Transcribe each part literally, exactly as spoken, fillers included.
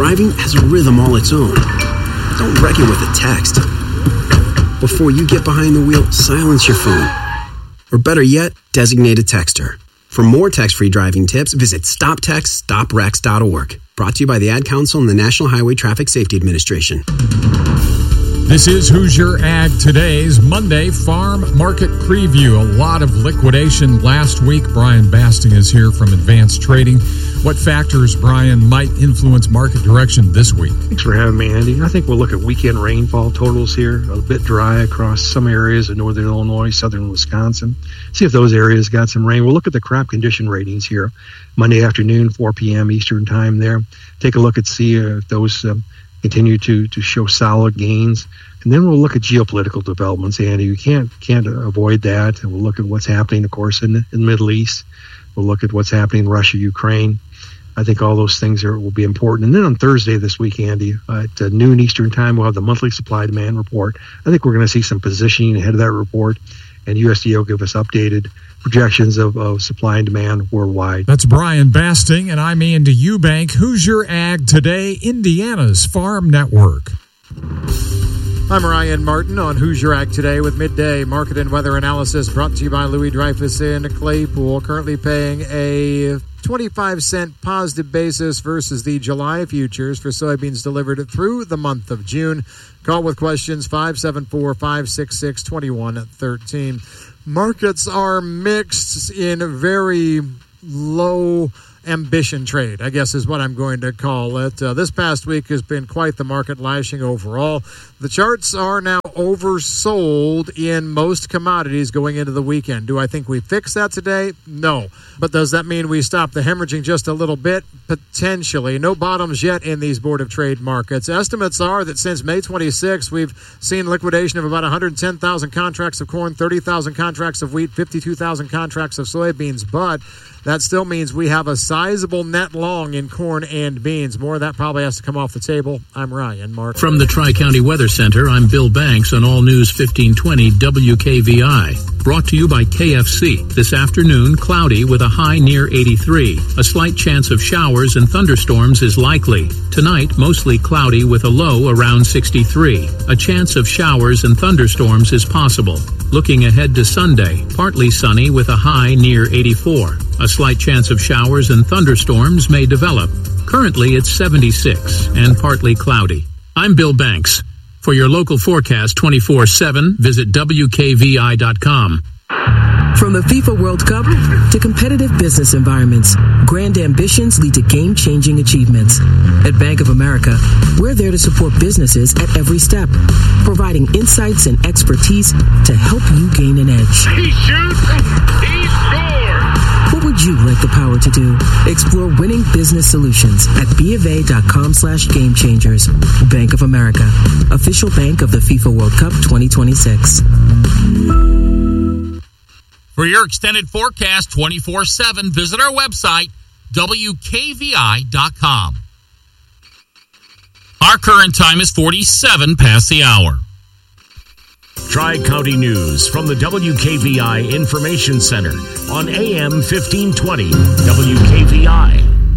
driving has a rhythm all its own. Don't wreck it with a text. Before you get behind the wheel, silence your phone. Or better yet, designate a texter. For more text-free driving tips, visit stop text stop wrecks dot org. Brought to you by the Ad Council and the National Highway Traffic Safety Administration. This is Hoosier Ag Today's Monday Farm Market Preview. A lot of liquidation last week. Brian Basting is here from Advanced Trading. What factors, Brian, might influence market direction this week? Thanks for having me, Andy. I think we'll look at weekend rainfall totals here. A bit dry across some areas of northern Illinois, southern Wisconsin. See if those areas got some rain. We'll look at the crop condition ratings here. Monday afternoon, four p.m. Eastern time there. Take a look and see if those um, continue to, to show solid gains. And then we'll look at geopolitical developments, Andy. You can't can't avoid that. And we'll look at what's happening, of course, in the, in the Middle East. We'll look at what's happening in Russia, Ukraine. I think all those things are, will be important. And then on Thursday this week, Andy, uh, at uh, noon Eastern time, we'll have the monthly supply-demand report. I think we're going to see some positioning ahead of that report. And U S D A will give us updated projections of, of supply and demand worldwide. That's Brian Basting, and I'm Andy Eubank. Hoosier Ag Today, Indiana's Farm Network. I'm Ryan Martin on Hoosier Ag Today with midday market and weather analysis brought to you by Louis Dreyfus in Claypool. Currently paying a twenty-five cent positive basis versus the July futures for soybeans delivered through the month of June. Call with questions five seven four, five six six, two one one three. Markets are mixed in very low ambition trade, I guess is what I'm going to call it. Uh, this past week has been quite the market lashing overall. The charts are now oversold in most commodities going into the weekend. Do I think we fix that today? No. But does that mean we stop the hemorrhaging just a little bit? Potentially. No bottoms yet in these Board of Trade markets. Estimates are that since May twenty-sixth, we've seen liquidation of about one hundred ten thousand contracts of corn, thirty thousand contracts of wheat, fifty-two thousand contracts of soybeans. But that still means we have a sizable net long in corn and beans. More of that probably has to come off the table. I'm Ryan Martin. From the Tri-County Weather Center, I'm Bill Banks on All News fifteen twenty W K V I. Brought to you by K F C. This afternoon, cloudy with a high near eighty-three. A slight chance of showers and thunderstorms is likely. Tonight, mostly cloudy with a low around sixty-three. A chance of showers and thunderstorms is possible. Looking ahead to Sunday, partly sunny with a high near eighty-four. A slight chance of showers and thunderstorms may develop. Currently, it's seventy-six and partly cloudy. I'm Bill Banks. For your local forecast twenty-four seven, visit W K V I dot com. From the FIFA World Cup to competitive business environments, grand ambitions lead to game-changing achievements. At Bank of America, we're there to support businesses at every step, providing insights and expertise to help you gain an edge. He shoots, he scores! What would you like the power to do? Explore winning business solutions at BofA.com slash game changers. Bank of America, official bank of the FIFA World Cup twenty twenty-six. For your extended forecast twenty-four seven, visit our website, W K V I dot com. Our current time is forty-seven past the hour. Tri-County News from the W K V I Information Center on A M fifteen twenty W K V I.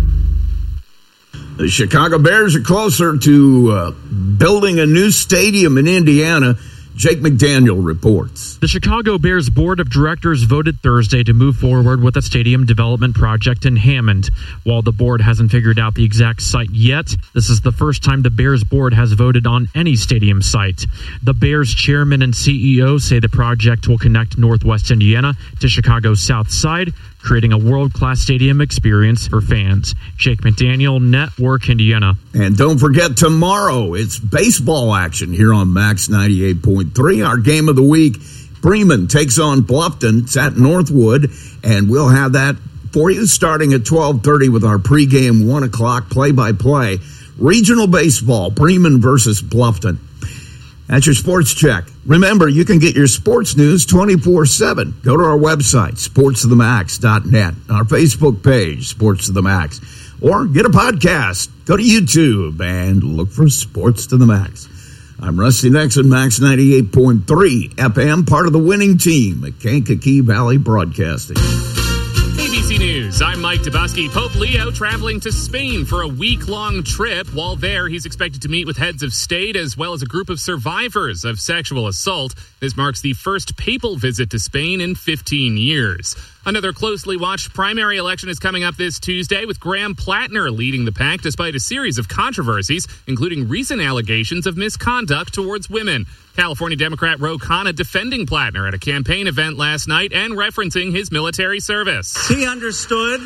The Chicago Bears are closer to uh, building a new stadium in Indiana. Jake McDaniel reports. The Chicago Bears Board of Directors voted Thursday to move forward with a stadium development project in Hammond. While the board hasn't figured out the exact site yet, this is the first time the Bears board has voted on any stadium site. The Bears chairman and C E O say the project will connect Northwest Indiana to Chicago's South Side, creating a world-class stadium experience for fans. Jake McDaniel, Network Indiana. And don't forget, tomorrow it's baseball action here on Max ninety-eight point three. Our game of the week, Bremen takes on Bluffton. It's at Northwood, and we'll have that for you starting at twelve thirty with our pregame one o'clock play-by-play. Regional baseball, Bremen versus Bluffton. That's your sports check. Remember, you can get your sports news twenty-four seven. Go to our website, sports to the max dot net, our Facebook page, Sports to the Max, or get a podcast. Go to YouTube and look for Sports to the Max. I'm Rusty Nixon, Max ninety-eight point three F M, part of the winning team at Kankakee Valley Broadcasting. A B C News. News. I'm Mike Dubusky. Pope Leo traveling to Spain for a week-long trip. While there, he's expected to meet with heads of state as well as a group of survivors of sexual assault. This marks the first papal visit to Spain in fifteen years. Another closely watched primary election is coming up this Tuesday, with Graham Plattner leading the pack despite a series of controversies, including recent allegations of misconduct towards women. California Democrat Ro Khanna defending Plattner at a campaign event last night and referencing his military service. He understood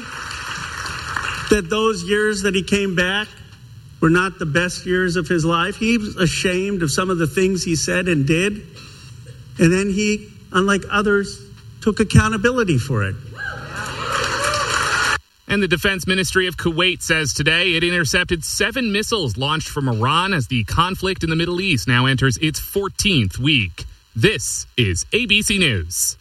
that those years that he came back were not the best years of his life. He was ashamed of some of the things he said and did. And then he, unlike others, took accountability for it. And the Defense Ministry of Kuwait says today it intercepted seven missiles launched from Iran as the conflict in the Middle East now enters its fourteenth week. This is A B C News.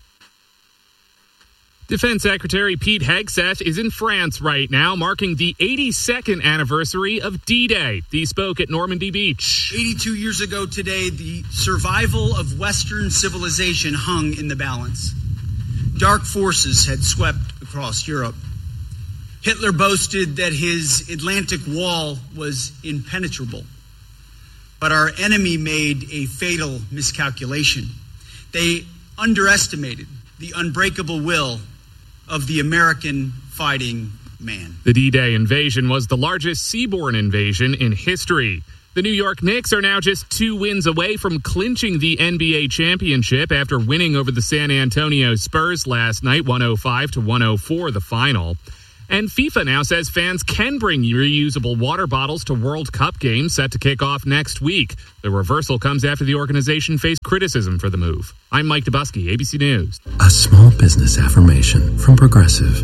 Defense Secretary Pete Hegseth is in France right now, marking the eighty-second anniversary of D-Day. He spoke at Normandy Beach. eighty-two years ago today, the survival of Western civilization hung in the balance. Dark forces had swept across Europe. Hitler boasted that his Atlantic Wall was impenetrable. But our enemy made a fatal miscalculation. They underestimated the unbreakable will of the American fighting man. The D-Day invasion was the largest seaborne invasion in history. The New York Knicks are now just two wins away from clinching the N B A championship after winning over the San Antonio Spurs last night, one oh five to one oh four the final. And FIFA now says fans can bring reusable water bottles to World Cup games set to kick off next week. The reversal comes after the organization faced criticism for the move. I'm Mike Dubusky, A B C News. A small business affirmation from Progressive.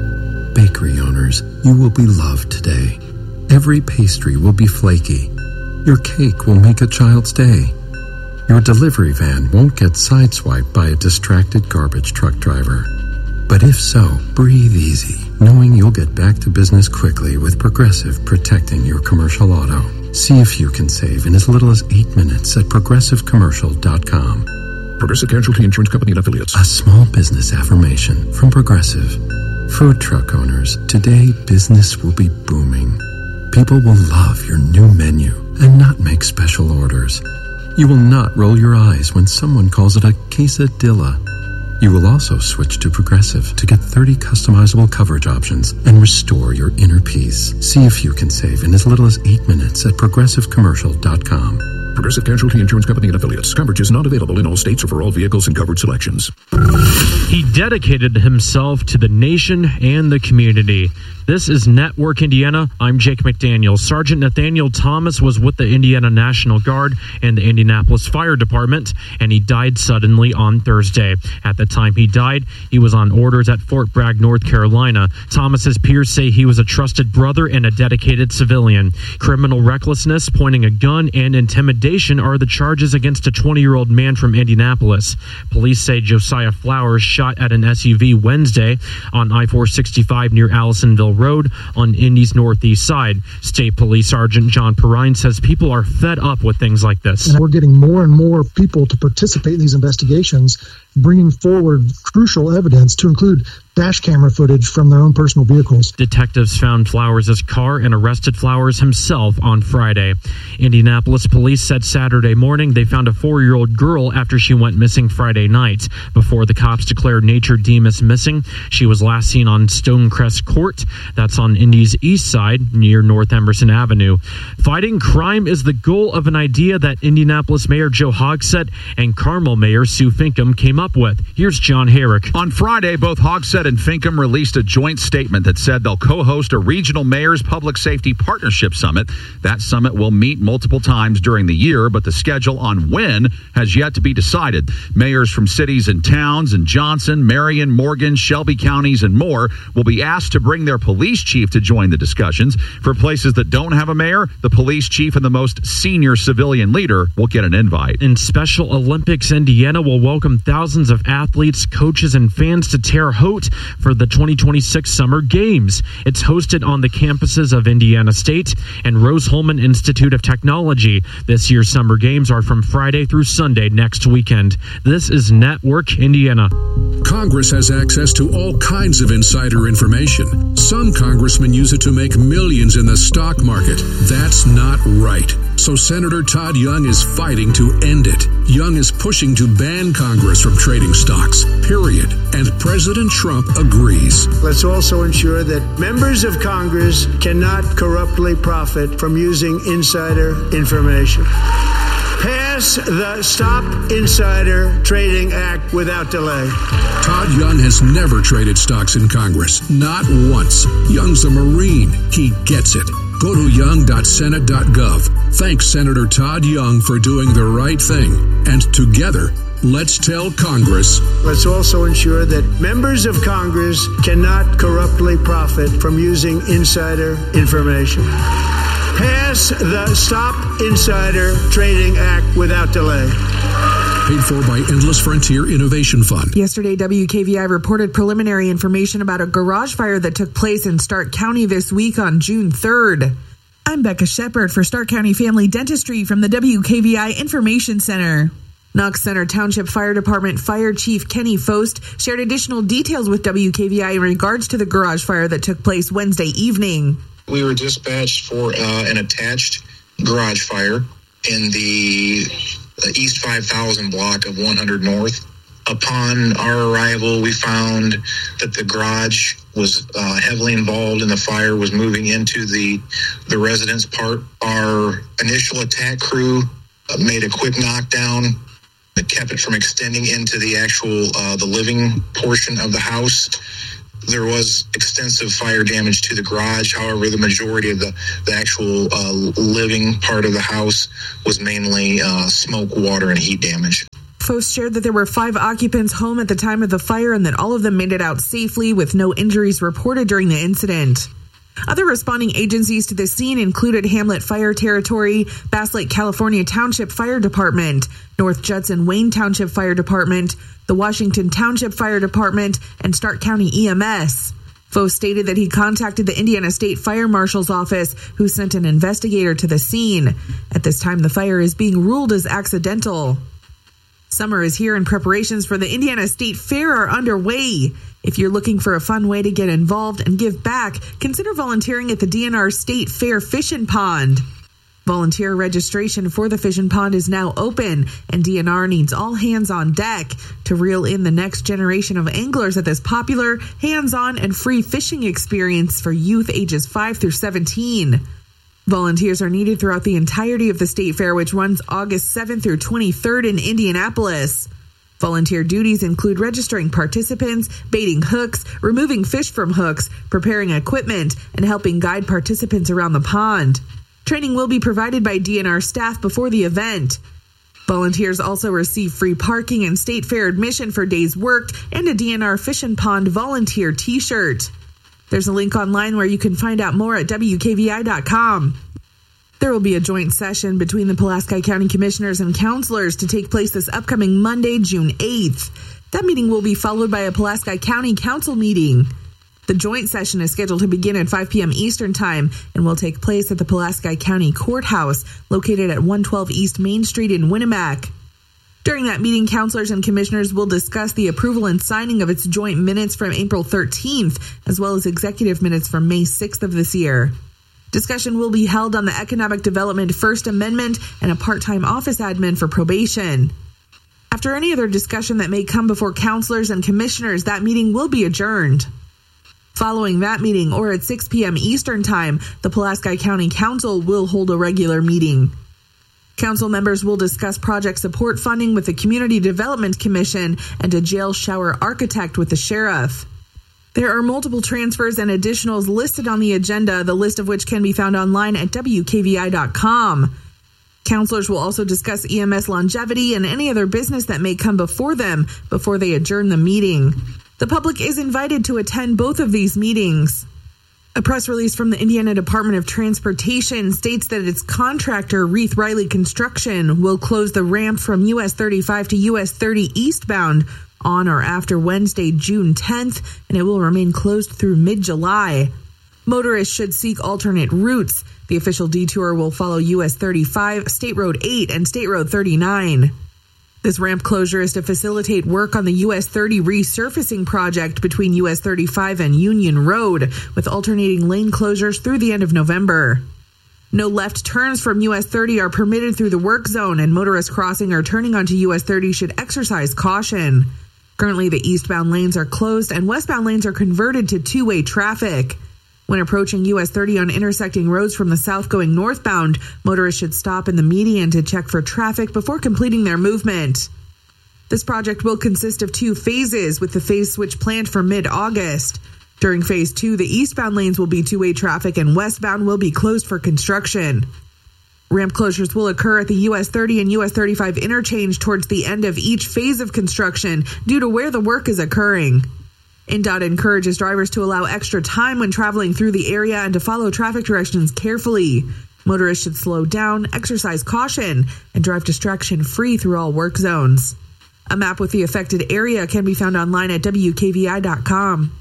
Bakery owners, you will be loved today. Every pastry will be flaky. Your cake will make a child's day. Your delivery van won't get sideswiped by a distracted garbage truck driver. But if so, breathe easy, knowing you'll get back to business quickly with Progressive protecting your commercial auto. See if you can save in as little as eight minutes at progressive commercial dot com. Progressive Casualty Insurance Company and Affiliates. A small business affirmation from Progressive. Food truck owners, today business will be booming. People will love your new menu and not make special orders. You will not roll your eyes when someone calls it a quesadilla. You will also switch to Progressive to get thirty customizable coverage options and restore your inner peace. See if you can save in as little as eight minutes at progressive commercial dot com. Progressive Casualty Insurance Company and Affiliates. Coverage is not available in all states or for all vehicles and covered selections. He dedicated himself to the nation and the community. This is Network Indiana. I'm Jake McDaniel. Sergeant Nathaniel Thomas was with the Indiana National Guard and the Indianapolis Fire Department, and he died suddenly on Thursday. At the time he died, he was on orders at Fort Bragg, North Carolina. Thomas's peers say he was a trusted brother and a dedicated civilian. Criminal recklessness, pointing a gun, and intimidation are the charges against a twenty-year-old man from Indianapolis. Police say Josiah Flowers shot at an S U V Wednesday on I four sixty-five near Allisonville Road on Indy's northeast side. State Police Sergeant John Perrine says people are fed up with things like this. And we're getting more and more people to participate in these investigations, bringing forward crucial evidence to include dash camera footage from their own personal vehicles. Detectives found Flowers' car and arrested Flowers himself on Friday. Indianapolis police said Saturday morning they found a four-year-old girl after she went missing Friday night. Before the cops declared Nature Demas missing, she was last seen on Stonecrest Court. That's on Indy's east side near North Emerson Avenue. Fighting crime is the goal of an idea that Indianapolis Mayor Joe Hogsett and Carmel Mayor Sue Finkham came up with. Here's John Herrick. On Friday, both Hogsett and Finkham released a joint statement that said they'll co-host a Regional Mayors Public Safety Partnership Summit. That summit will meet multiple times during the year, but the schedule on when has yet to be decided. Mayors from cities and towns in Johnson, Marion, Morgan, Shelby counties, and more will be asked to bring their police chief to join the discussions. For places that don't have a mayor, the police chief and the most senior civilian leader will get an invite. In Special Olympics, Indiana will welcome thousands of athletes, coaches, and fans to Terre Haute for the twenty twenty-six Summer Games. It's hosted on the campuses of Indiana State and Rose-Hulman Institute of Technology. This year's Summer Games are from Friday through Sunday next weekend. This is Network Indiana. Congress has access to all kinds of insider information. Some congressmen use it to make millions in the stock market. That's not right. So Senator Todd Young is fighting to end it. Young is pushing to ban Congress from trading stocks, period. And President Trump agrees. Let's also ensure that members of Congress cannot corruptly profit from using insider information. Pass the Stop Insider Trading Act without delay. Todd Young has never traded stocks in Congress, not once. Young's a Marine. He gets it. Go to young dot senate dot gov. Thank Senator Todd Young for doing the right thing. And together, let's tell Congress. Let's also ensure that members of Congress cannot corruptly profit from using insider information. Pass the Stop Insider Trading Act without delay. Paid for by Endless Frontier Innovation Fund. Yesterday, W K V I reported preliminary information about a garage fire that took place in Stark County this week on June third. I'm Becca Shepard for Stark County Family Dentistry from the W K V I Information Center. Knox Center Township Fire Department Fire Chief Kenny Fost shared additional details with W K V I in regards to the garage fire that took place Wednesday evening. We were dispatched for uh, an attached garage fire in the uh, East five thousand block of one hundred North. Upon our arrival, we found that the garage was uh, heavily involved in the fire, was moving into the, the residence part. Our initial attack crew uh, made a quick knockdown that kept it from extending into the actual, uh, the living portion of the house. There was extensive fire damage to the garage. However, the majority of the, the actual uh, living part of the house was mainly uh, smoke, water, and heat damage. Fost shared that there were five occupants home at the time of the fire and that all of them made it out safely with no injuries reported during the incident. Other responding agencies to the scene included Hamlet Fire Territory, Bass Lake, California Township Fire Department, North Judson Wayne Township Fire Department, the Washington Township Fire Department, and Stark County E M S. Fost stated that he contacted the Indiana State Fire Marshal's office, who sent an investigator to the scene. At this time, the fire is being ruled as accidental. Summer is here and preparations for the Indiana State Fair are underway. If you're looking for a fun way to get involved and give back, consider volunteering at the D N R State Fair Fishing Pond. Volunteer registration for the Fishing Pond is now open, and D N R needs all hands on deck to reel in the next generation of anglers at this popular, hands-on, and free fishing experience for youth ages five through seventeen. Volunteers are needed throughout the entirety of the State Fair, which runs August seventh through twenty-third in Indianapolis. Volunteer duties include registering participants, baiting hooks, removing fish from hooks, preparing equipment, and helping guide participants around the pond. Training will be provided by D N R staff before the event. Volunteers also receive free parking and State Fair admission for days worked and a D N R Fishing Pond volunteer t-shirt. There's a link online where you can find out more at W K V I dot com. There will be a joint session between the Pulaski County Commissioners and Councilors to take place this upcoming Monday, June eighth. That meeting will be followed by a Pulaski County Council meeting. The joint session is scheduled to begin at five p.m. Eastern Time and will take place at the Pulaski County Courthouse, located at one twelve East Main Street in Winnemac. During that meeting, councilors and commissioners will discuss the approval and signing of its joint minutes from April thirteenth, as well as executive minutes from May sixth of this year. Discussion will be held on the Economic Development First Amendment and a part-time office admin for probation. After any other discussion that may come before councilors and commissioners, that meeting will be adjourned. Following that meeting, or at six p.m. Eastern Time, the Pulaski County Council will hold a regular meeting. Council members will discuss project support funding with the Community Development Commission and a jail shower architect with the sheriff. There are multiple transfers and additionals listed on the agenda, the list of which can be found online at W K V I dot com. Councilors will also discuss E M S longevity and any other business that may come before them before they adjourn the meeting. The public is invited to attend both of these meetings. A press release from the Indiana Department of Transportation states that its contractor, Reith Riley Construction, will close the ramp from U S thirty-five to U S thirty eastbound on or after Wednesday, June tenth, and it will remain closed through mid-July. Motorists should seek alternate routes. The official detour will follow U S thirty-five, State Road eight, and State Road thirty-nine. This ramp closure is to facilitate work on the U S thirty resurfacing project between U S thirty-five and Union Road, with alternating lane closures through the end of November. No left turns from U S thirty are permitted through the work zone, and motorists crossing or turning onto U S thirty should exercise caution. Currently, the eastbound lanes are closed and westbound lanes are converted to two-way traffic. When approaching U S thirty on intersecting roads from the south going northbound, motorists should stop in the median to check for traffic before completing their movement. This project will consist of two phases, with the phase switch planned for mid-August. During phase two, the eastbound lanes will be two-way traffic and westbound will be closed for construction. Ramp closures will occur at the U S thirty and U S thirty-five interchange towards the end of each phase of construction due to where the work is occurring. N D O T encourages drivers to allow extra time when traveling through the area and to follow traffic directions carefully. Motorists should slow down, exercise caution, and drive distraction-free through all work zones. A map with the affected area can be found online at W K V I dot com.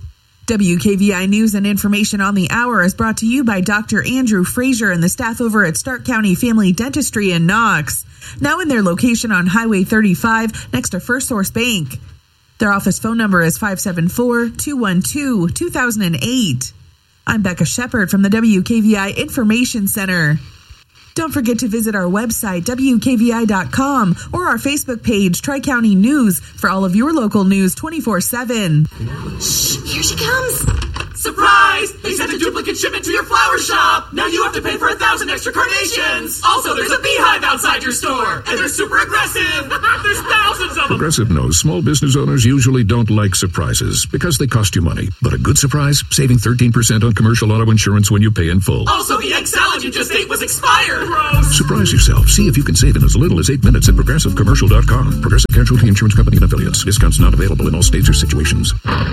W K V I News and information on the hour is brought to you by Doctor Andrew Frazier and the staff over at Stark County Family Dentistry in Knox, now in their location on Highway thirty-five next to First Source Bank. Their office phone number is five seven four, two one two, two thousand eight. I'm Becca Shepard from the W K V I Information Center. Don't forget to visit our website, W K V I dot com, or our Facebook page, Tri-County News, for all of your local news twenty-four seven. Shh, here she comes. Surprise! They sent a duplicate shipment to your flower shop. Now you have to pay for a thousand extra carnations. Also, there's a beehive outside your store, and they're super aggressive. There's thousands of them. Progressive knows small business owners usually don't like surprises because they cost you money. But a good surprise, saving thirteen percent on commercial auto insurance when you pay in full. Also, the egg salad you just ate was expired. Gross. Surprise yourself. See if you can save in as little as eight minutes at progressive commercial dot com. Progressive Casualty Insurance Company and affiliates. Discounts not available in all states or situations.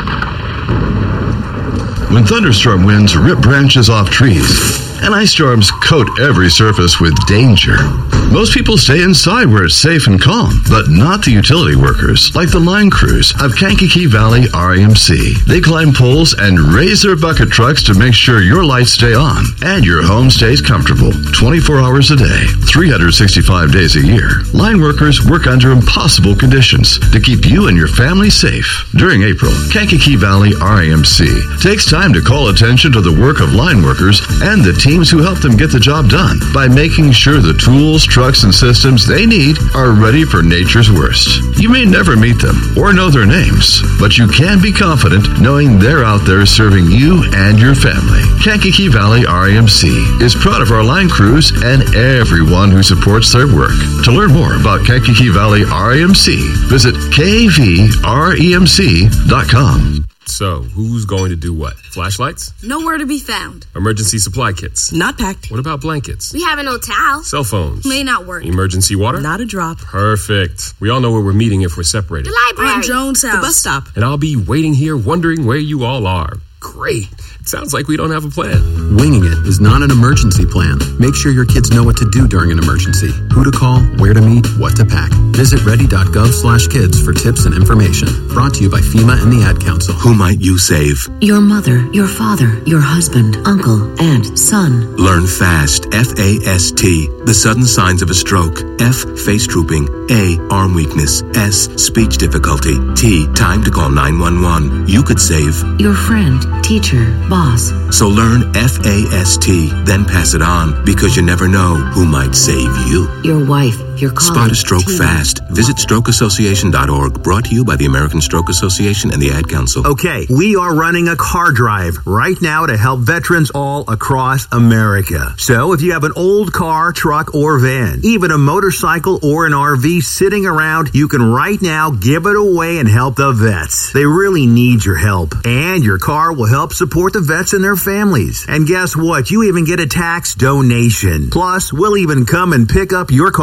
When thunderstorm winds rip branches off trees and ice storms coat every surface with danger, most people stay inside where it's safe and calm, but not the utility workers like the line crews of Kankakee Valley R E M C. They climb poles and raise their bucket trucks to make sure your lights stay on and your home stays comfortable twenty-four hours a day, three hundred sixty-five days a year. Line workers work under impossible conditions to keep you and your family safe. During April, Kankakee Valley R E M C takes time to call attention to the work of line workers and the teams who help them get the job done by making sure the tools, trucks, and systems they need are ready for nature's worst. You may never meet them or know their names, but you can be confident knowing they're out there serving you and your family. Kankakee Valley R E M C is proud of our line crews and everyone who supports their work. To learn more about Kankakee Valley R E M C, visit K V R E M C dot com. So, who's going to do what? Flashlights? Nowhere to be found. Emergency supply kits? Not packed. What about blankets? We have an old towel. Cell phones? May not work. Emergency water? Not a drop. Perfect. We all know where we're meeting if we're separated. The library. On Jones' house. The bus stop. And I'll be waiting here wondering where you all are. Great. It sounds like we don't have a plan. Winging it is not an emergency plan. Make sure your kids know what to do during an emergency, who to call, where to meet, what to pack. Visit ready.gov slash kids for tips and information. Brought to you by FEMA and the Ad Council. Who might you save? Your mother, your father, your husband, uncle, aunt, son. Learn FAST, F A S T, the sudden signs of a stroke. F, face drooping. A, arm weakness. S, speech difficulty. T, time to call nine one one. You could save your friend, teacher, boss. So learn F A S T, then pass it on, because you never know who might save you. Your wife, your colleague. Spot a stroke team. fast. Visit stroke association dot org, brought to you by the American Stroke Association and the Ad Council. Okay, we are running a car drive right now to help veterans all across America. So if you have an old car, truck, or van, even a motorcycle or an R V sitting around, you can right now give it away and help the vets. They really need your help. And your car will help support the vets and their families. And guess what? You even get a tax donation. Plus, we'll even come and pick up your car for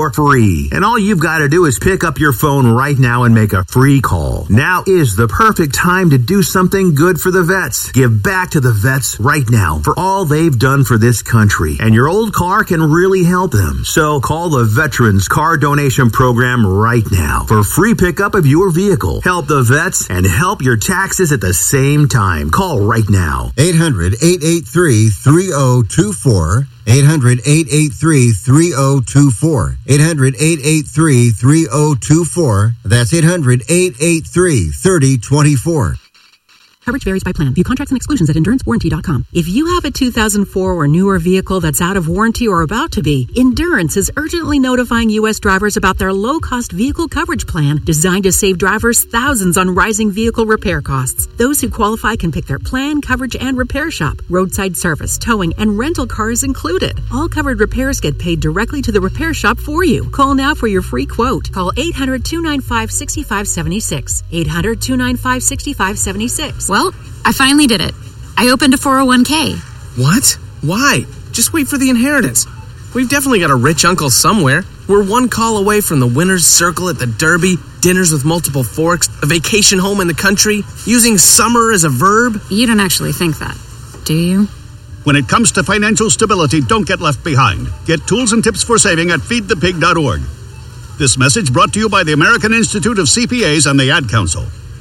for free. And all you've got to do is pick up your phone right now and make a free call. Now is the perfect time to do something good for the vets. Give back to the vets right now for all they've done for this country. And your old car can really help them. So call the Veterans Car Donation Program right now for free pickup of your vehicle. Help the vets and help your taxes at the same time. Call right now. eight hundred, eight eight three, three oh two four. eight hundred, eight eight three, three oh two four. eight hundred, eight eight three, three oh two four. That's eight hundred, eight eight three, three oh two four. Coverage varies by plan. View contracts and exclusions at endurance warranty dot com. If you have a two thousand four or newer vehicle that's out of warranty or about to be, Endurance is urgently notifying U S drivers about their low-cost vehicle coverage plan designed to save drivers thousands on rising vehicle repair costs. Those who qualify can pick their plan, coverage, and repair shop. Roadside service, towing, and rental cars included. All covered repairs get paid directly to the repair shop for you. Call now for your free quote. Call eight hundred, two nine five, six five seven six. eight hundred, two nine five, six five seven six. Well, I finally did it. I opened a four oh one k. What? Why? Just wait for the inheritance. We've definitely got a rich uncle somewhere. We're one call away from the winner's circle at the Derby, dinners with multiple forks, a vacation home in the country, using summer as a verb. You don't actually think that, do you? When it comes to financial stability, don't get left behind. Get tools and tips for saving at feed the pig dot org. This message brought to you by the American Institute of C P As and the Ad Council.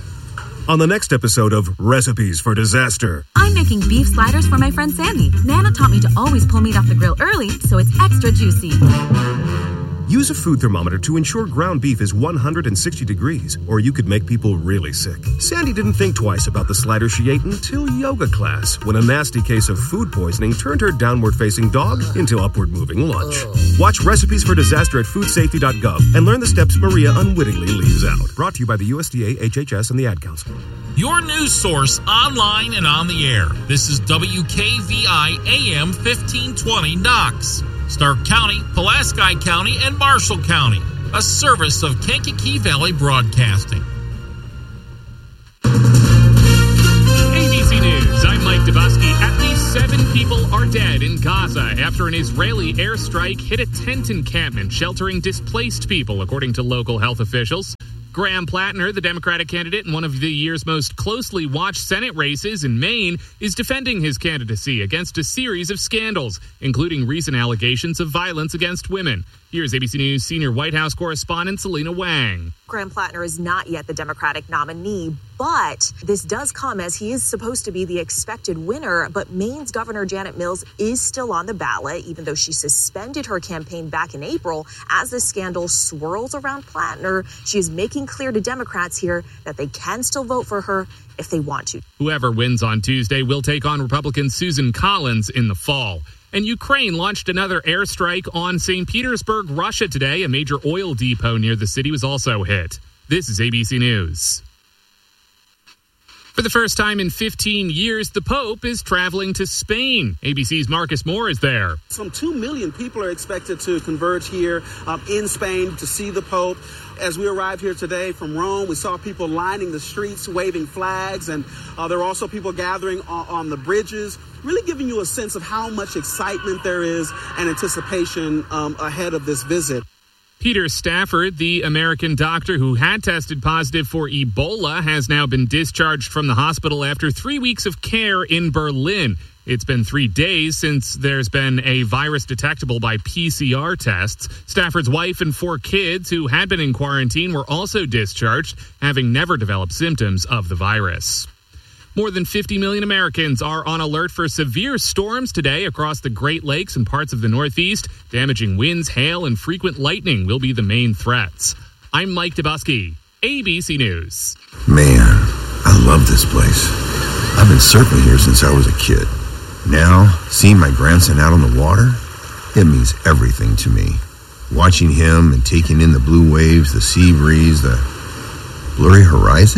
On the next episode of Recipes for Disaster. I'm making beef sliders for my friend Sandy. Nana taught me to always pull meat off the grill early so it's extra juicy. Use a food thermometer to ensure ground beef is one hundred sixty degrees, or you could make people really sick. Sandy didn't think twice about the slider she ate until yoga class, when a nasty case of food poisoning turned her downward-facing dog into upward-moving lunch. Watch Recipes for Disaster at food safety dot gov and learn the steps Maria unwittingly leaves out. Brought to you by the U S D A, H H S, and the Ad Council. Your news source online and on the air. This is W K V I A M fifteen twenty Knox. Stark County, Pulaski County, and Marshall County. A service of Kankakee Valley Broadcasting. A B C News, I'm Mike Dubusky. At least seven people are dead in Gaza after an Israeli airstrike hit a tent encampment sheltering displaced people, according to local health officials. Graham Plattner, the Democratic candidate in one of the year's most closely watched Senate races in Maine, is defending his candidacy against a series of scandals, including recent allegations of violence against women. Here's A B C News senior White House correspondent Selena Wang. Graham Plattner is not yet the Democratic nominee, but this does come as he is supposed to be the expected winner. But Maine's Governor Janet Mills is still on the ballot, even though she suspended her campaign back in April. As this scandal swirls around Plattner, she is making clear to Democrats here that they can still vote for her if they want to. Whoever wins on Tuesday will take on Republican Susan Collins in the fall. And Ukraine launched another airstrike on Saint Petersburg, Russia today. A major oil depot near the city was also hit. This is A B C News. For the first time in fifteen years, the Pope is traveling to Spain. A B C's Marcus Moore is there. Some two million people are expected to converge here um, in Spain to see the Pope. As we arrived here today from Rome, we saw people lining the streets, waving flags, and uh, there were also people gathering on, on the bridges, really giving you a sense of how much excitement there is and anticipation um, ahead of this visit. Peter Stafford, the American doctor who had tested positive for Ebola, has now been discharged from the hospital after three weeks of care in Berlin. It's been three days since there's been a virus detectable by P C R tests. Stafford's wife and four kids who had been in quarantine were also discharged, having never developed symptoms of the virus. More than fifty million Americans are on alert for severe storms today across the Great Lakes and parts of the Northeast. Damaging winds, hail, and frequent lightning will be the main threats. I'm Mike Dubusky, A B C News. Man, I love this place. I've been surfing here since I was a kid. Now, seeing my grandson out on the water, it means everything to me. Watching him and taking in the blue waves, the sea breeze, the blurry horizon,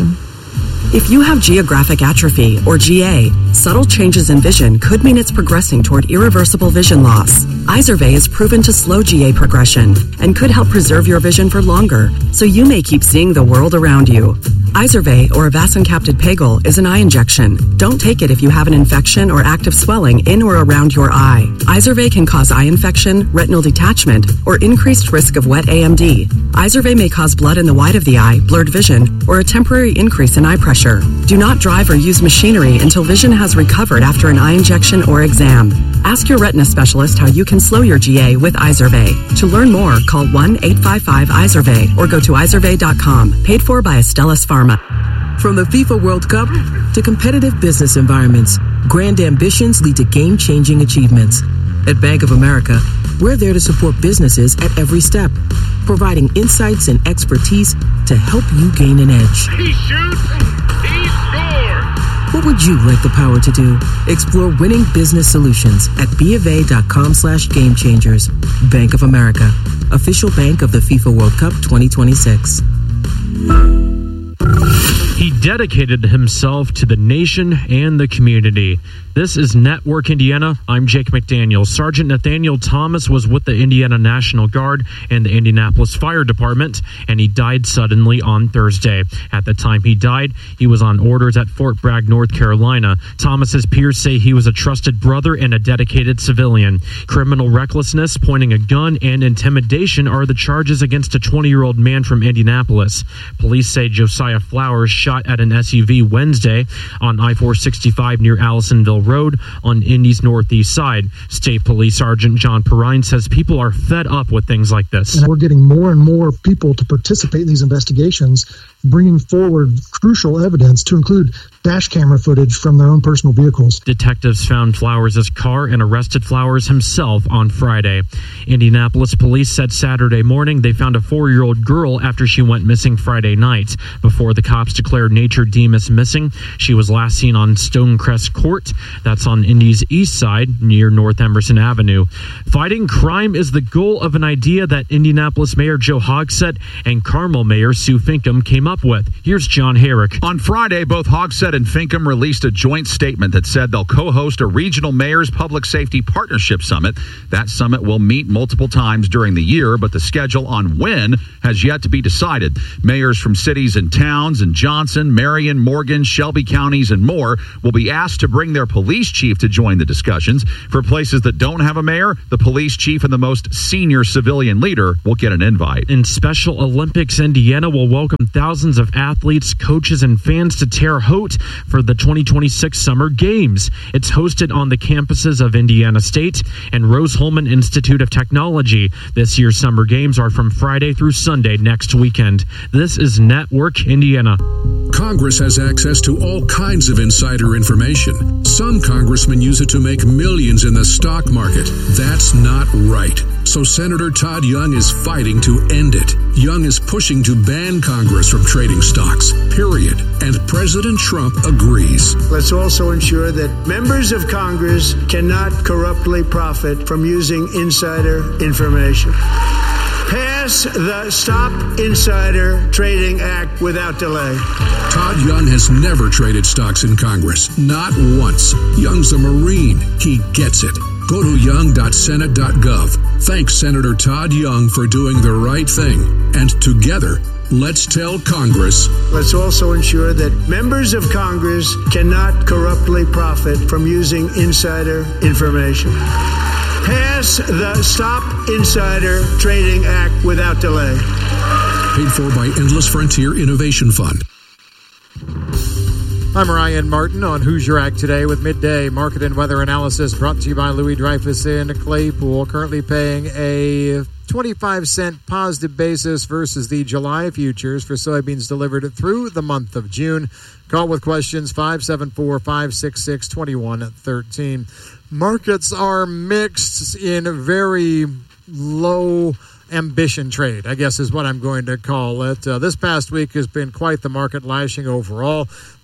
If you have geographic atrophy, or G A, subtle changes in vision could mean it's progressing toward irreversible vision loss. Izervay is proven to slow G A progression and could help preserve your vision for longer, so you may keep seeing the world around you. Izervay, or avacincaptad pegol, is an eye injection. Don't take it if you have an infection or active swelling in or around your eye. Izervay can cause eye infection, retinal detachment, or increased risk of wet A M D. Izervay may cause blood in the white of the eye, blurred vision, or a temporary increase in eye pressure. Do not drive or use machinery until vision has recovered after an eye injection or exam. Ask your retina specialist how you can slow your G A with Izervay. To learn more, call one eight five five Izervay or go to izervay dot com. Paid for by Astellas Pharma. From the FIFA World Cup to competitive business environments, grand ambitions lead to game-changing achievements. At Bank of America, we're there to support businesses at every step, providing insights and expertise to help you gain an edge. He shoots, he scores! What would you like the power to do? Explore winning business solutions at bofa.com slash game changers. Bank of America, official bank of the FIFA World Cup twenty twenty-six. He dedicated himself to the nation and the community. This is Network Indiana. I'm Jake McDaniel. Sergeant Nathaniel Thomas was with the Indiana National Guard and the Indianapolis Fire Department, and he died suddenly on Thursday. At the time he died, he was on orders at Fort Bragg, North Carolina. Thomas's peers say he was a trusted brother and a dedicated civilian. Criminal recklessness, pointing a gun, and intimidation are the charges against a twenty-year-old man from Indianapolis. Police say Josiah Flowers shot at an S U V Wednesday on I four sixty-five near Allisonville Road on Indy's northeast side. State Police Sergeant John Perrine says people are fed up with things like this. And we're getting more and more people to participate in these investigations, bringing forward crucial evidence to include dash camera footage from their own personal vehicles. Detectives found Flowers' car and arrested Flowers himself on Friday. Indianapolis police said Saturday morning they found a four-year-old girl after she went missing Friday night. Before the cops declared Nature Demas missing, she was last seen on Stonecrest Court. That's on Indy's east side near North Emerson Avenue. Fighting crime is the goal of an idea that Indianapolis Mayor Joe Hogsett and Carmel Mayor Sue Finkham came up with. Here's John Herrick. On Friday, both Hogsett and Finkham released a joint statement that said they'll co-host a regional mayors public safety partnership summit. That summit will meet multiple times during the year, but the schedule on when has yet to be decided. Mayors from cities and towns in Johnson, Marion, Morgan, Shelby counties, and more will be asked to bring their police chief to join the discussions. For places that don't have a mayor, the police chief and the most senior civilian leader will get an invite. In Special Olympics, Indiana will welcome thousands of athletes, coaches, and fans to Terre Haute for the twenty twenty-six Summer Games. It's hosted on the campuses of Indiana State and Rose-Hulman Institute of Technology. This year's Summer Games are from Friday through Sunday next weekend. This is Network Indiana. Congress has access to all kinds of insider information. Some congressmen use it to make millions in the stock market. That's not right. So Senator Todd Young is fighting to end it. Young is pushing to ban Congress from trading stocks, period. And President Trump agrees. Let's also ensure that members of Congress cannot corruptly profit from using insider information. Pass the Stop Insider Trading Act without delay. Todd Young has never traded stocks in Congress. Not once. Young's a Marine. He gets it. Go to young dot senate dot gov. Thank Senator Todd Young for doing the right thing. And together, let's tell Congress. Let's also ensure that members of Congress cannot corruptly profit from using insider information. Pass the Stop Insider Trading Act without delay. Paid for by Endless Frontier Innovation Fund. I'm Ryan Martin on Who's Your Act today with midday market and weather analysis brought to you by Louis Dreyfus in Claypool. Currently paying a twenty-five cent positive basis versus the July futures for soybeans delivered through the month of June. Call with questions five seven four, five six six, two one one three. Markets are mixed in very low ambition trade, I guess is what I'm going to call it. Uh, this past week has been quite the market lashing overall.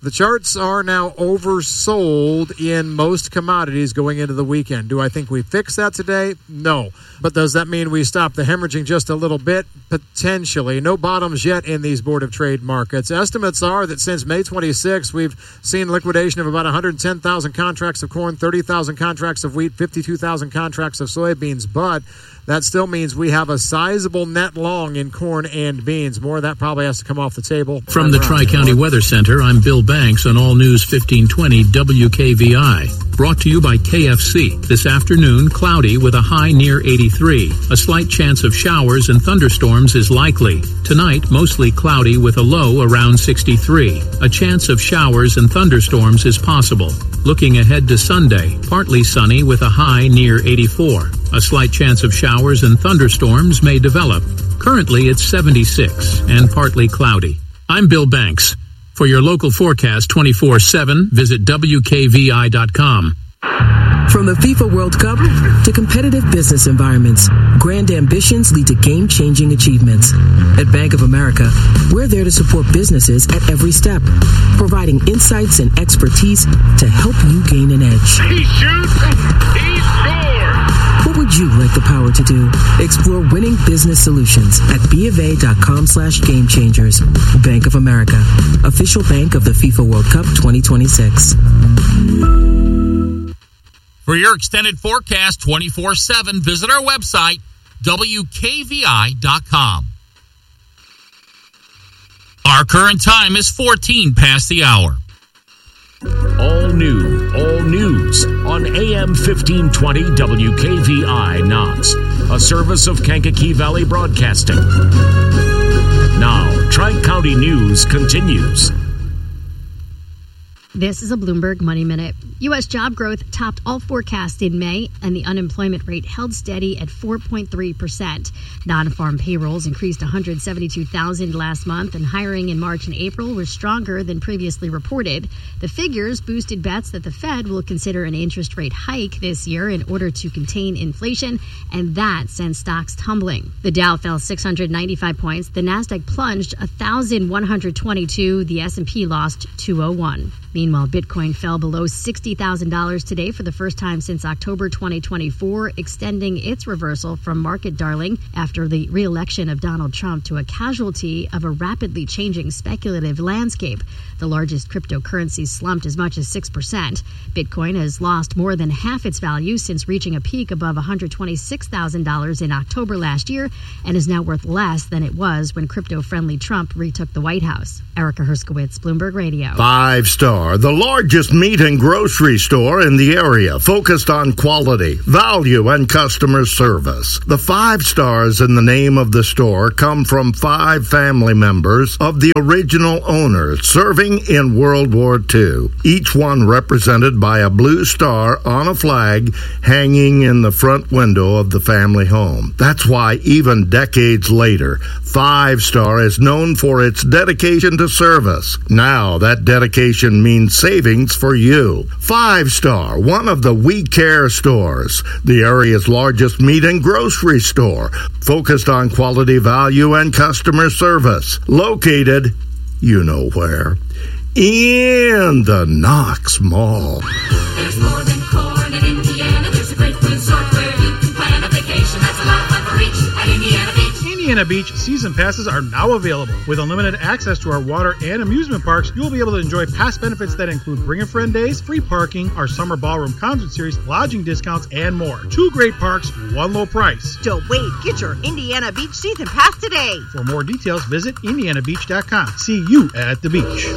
The charts are now oversold in most commodities going into the weekend. Do I think we fix that today? No. But does that mean we stop the hemorrhaging just a little bit? Potentially. No bottoms yet in these Board of Trade markets. Estimates are that since May twenty-sixth, we've seen liquidation of about one hundred ten thousand contracts of corn, thirty thousand contracts of wheat, fifty-two thousand contracts of soybeans. But that still means we have a sizable net long in corn and beans. More of that probably has to come off the table. From the Tri-County Weather Center, I'm Bill Banks on All News fifteen twenty W K V I. Brought to you by K F C. This afternoon, cloudy with a high near eighty-three. A slight chance of showers and thunderstorms is likely. Tonight, mostly cloudy with a low around sixty-three. A chance of showers and thunderstorms is possible. Looking ahead to Sunday, partly sunny with a high near eighty-four. A slight chance of showers and thunderstorms may develop. Currently, it's seventy-six and partly cloudy. I'm Bill Banks. For your local forecast twenty-four seven, visit W K V I dot com. From the FIFA World Cup to competitive business environments, grand ambitions lead to game-changing achievements. At Bank of America, we're there to support businesses at every step, providing insights and expertise to help you gain an edge. He shoots, he scores! What would you like the power to do? Explore winning business solutions at BofA.com slash game changers. Bank of America, official bank of the FIFA World Cup twenty twenty-six. For your extended forecast twenty-four seven, visit our website, W K V I dot com. Our current time is fourteen past the hour. All new, all news on A M fifteen twenty W K V I Knox, a service of Kankakee Valley Broadcasting. Now, Tri-County News continues. This is a Bloomberg Money Minute. U S job growth topped all forecasts in May, and the unemployment rate held steady at four point three percent. Non-farm payrolls increased one hundred seventy-two thousand last month, and hiring in March and April was stronger than previously reported. The figures boosted bets that the Fed will consider an interest rate hike this year in order to contain inflation, and that sent stocks tumbling. The Dow fell six hundred ninety-five points, the Nasdaq plunged one thousand one hundred twenty-two, the S and P lost two oh one. Meanwhile, Bitcoin fell below sixty thousand dollars today for the first time since October twenty twenty-four, extending its reversal from market darling after the re-election of Donald Trump to a casualty of a rapidly changing speculative landscape. The largest cryptocurrencies slumped as much as six percent. Bitcoin has lost more than half its value since reaching a peak above one hundred twenty-six thousand dollars in October last year, and is now worth less than it was when crypto-friendly Trump retook the White House. Erica Herskowitz, Bloomberg Radio. Five Star, the largest meat and grocery store in the area, focused on quality, value, and customer service. The five stars in the name of the store come from five family members of the original owners serving in World War Two, each one represented by a blue star on a flag hanging in the front window of the family home. That's why even decades later, Five Star is known for its dedication to service. Now that dedication means savings for you. Five Star, one of the We Care stores, the area's largest meat and grocery store, focused on quality, value, and customer service. Located, you know where, in the Knox Mall. There's more than corn in Indiana. There's a great resort where you can plan a vacation. That's a lot of fun for each at Indiana Beach. Indiana Beach season passes are now available. With unlimited access to our water and amusement parks, you'll be able to enjoy past benefits that include Bring a Friend Days, free parking, our summer ballroom concert series, lodging discounts, and more. Two great parks, one low price. Don't wait. Get your Indiana Beach season pass today. For more details, visit Indiana Beach dot com. See you at the beach.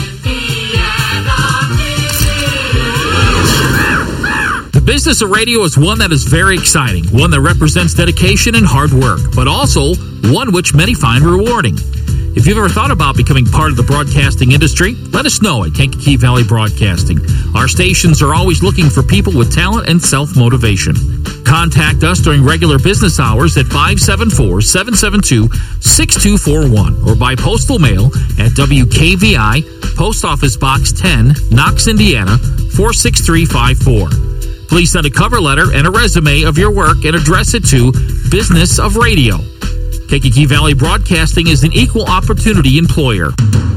The business of radio is one that is very exciting, one that represents dedication and hard work, but also one which many find rewarding. If you've ever thought about becoming part of the broadcasting industry, let us know at Kankakee Valley Broadcasting. Our stations are always looking for people with talent and self-motivation. Contact us during regular business hours at five seven four, seven seven two, six two four one or by postal mail at W K V I, Post Office Box ten, Knox, Indiana, four six three five four. Please send a cover letter and a resume of your work and address it to Business of Radio. Kankakee Valley Broadcasting is an equal opportunity employer.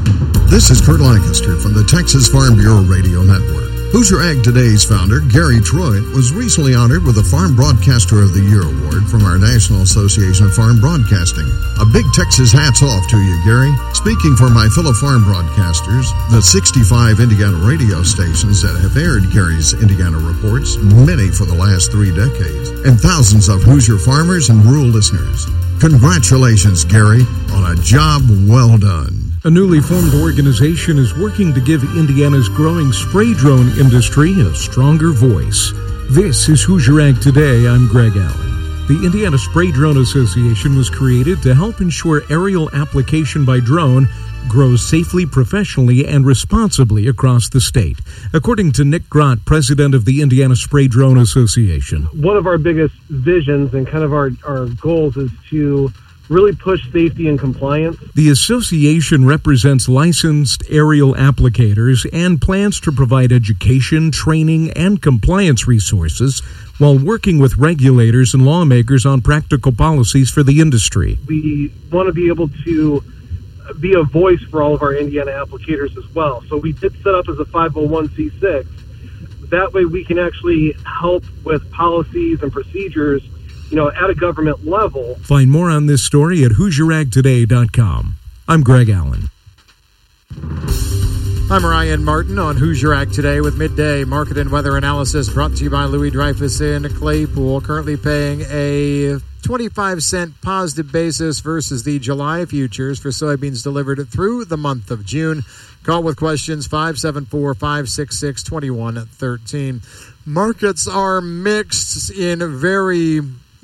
This is Kurt Lancaster from the Texas Farm Bureau Radio Network. Hoosier Ag Today's founder, Gary Troy, was recently honored with a Farm Broadcaster of the Year award from our National Association of Farm Broadcasting. A big Texas hats off to you, Gary. Speaking for my fellow farm broadcasters, the sixty-five Indiana radio stations that have aired Gary's Indiana reports, many for the last three decades, and thousands of Hoosier farmers and rural listeners. Congratulations, Gary, on a job well done. A newly formed organization is working to give Indiana's growing spray drone industry a stronger voice. This is Hoosier Ag Today. I'm Greg Allen. The Indiana Spray Drone Association was created to help ensure aerial application by drone grows safely, professionally, and responsibly across the state. According to Nick Grott, president of the Indiana Spray Drone Association. One of our biggest visions and kind of our, our goals is to really push safety and compliance. The association represents licensed aerial applicators and plans to provide education, training, and compliance resources while working with regulators and lawmakers on practical policies for the industry. We want to be able to be a voice for all of our Indiana applicators as well. So we did set up as a five oh one c six. That way we can actually help with policies and procedures, you know, at a government level. Find more on this story at Hoosier Ag Today dot com. I'm Greg Allen. I'm Ryan Martin on Hoosier Ag Today with midday market and weather analysis brought to you by Louis Dreyfus in Claypool. Currently paying a twenty-five cent positive basis versus the July futures for soybeans delivered through the month of June. Call with questions five seven four, five six six, two one one three. Markets are mixed in a very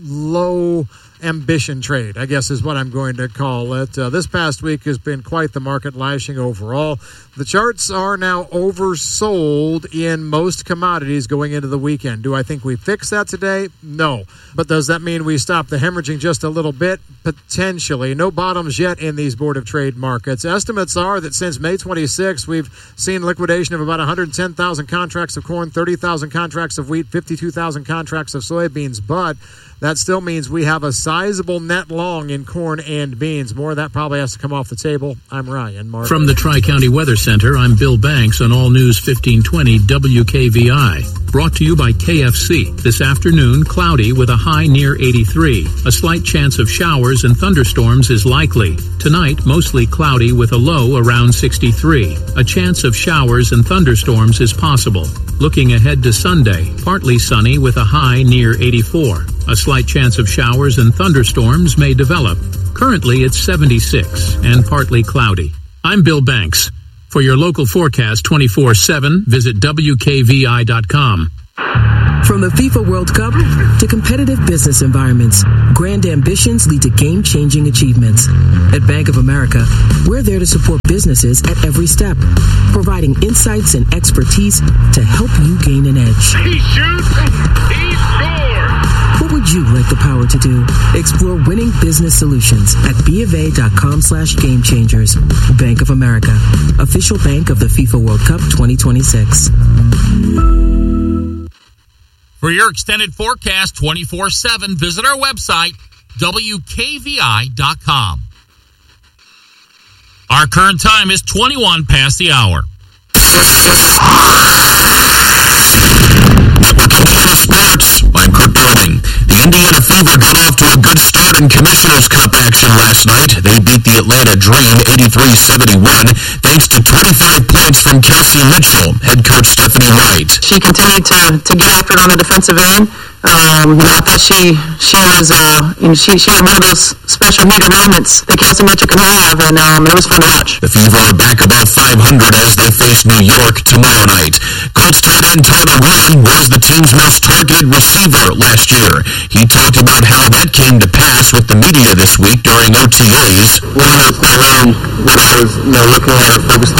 low ambition trade, I guess is what I'm going to call it. Uh, this past week has been quite the market lashing overall. The charts are now oversold in most commodities going into the weekend. Do I think we fix that today? No. But does that mean we stop the hemorrhaging just a little bit? Potentially. No bottoms yet in these Board of Trade markets. Estimates are that since May twenty-sixth, we've seen liquidation of about one hundred ten thousand contracts of corn, thirty thousand contracts of wheat, fifty-two thousand contracts of soybeans, but that still means we have a sizable net long in corn and beans. More of that probably has to come off the table. I'm Ryan Martin. From the Tri-County Weather Center, I'm Bill Banks on All News fifteen twenty W K V I. Brought to you by K F C. This afternoon, cloudy with a high near eighty-three. A slight chance of showers and thunderstorms is likely. Tonight, mostly cloudy with a low around sixty-three. A chance of showers and thunderstorms is possible. Looking ahead to Sunday, partly sunny with a high near eighty-four. A slight chance of showers and thunderstorms may develop. Currently, it's seventy-six and partly cloudy. I'm Bill Banks. For your local forecast twenty-four seven, visit W K V I dot com. From the FIFA World Cup to competitive business environments, grand ambitions lead to game-changing achievements. At Bank of America, we're there to support businesses at every step, providing insights and expertise to help you gain an edge. He shoots, he scores! What would you like the power to do? Explore winning business solutions at BofA.com slash game changers. Bank of America, official bank of the FIFA World Cup twenty twenty-six. For your extended forecast twenty-four seven, visit our website, W K V I dot com. Our current time is twenty-one past the hour. Network Indiana Sports. I'm Kurt Dorning. The Indiana Fever got off to a good start in Commissioner's Cup action last night. They beat the Atlanta Dream eighty-three seventy-one thanks to twenty-five points from Kelsey Mitchell. Head coach Stephanie Wright. She continued to, to get after it on the defensive end. Um, you know, I thought she she was uh, you know, she she had one of those special heated moments that Kelsey Mitchell can have, and um, it was fun to watch. The Fever are back above five hundred as they face New York tomorrow night. Colts tight end Tyler Green was the team's most targeted receiver last year. He talked about how that came to pass with the media this week during O T As. One of those play around when I was, you know, looking at her focused